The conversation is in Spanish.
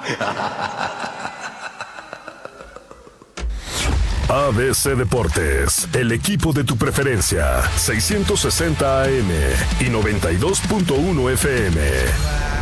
ABC Deportes, el equipo de tu preferencia, 660 AM y 92.1 FM.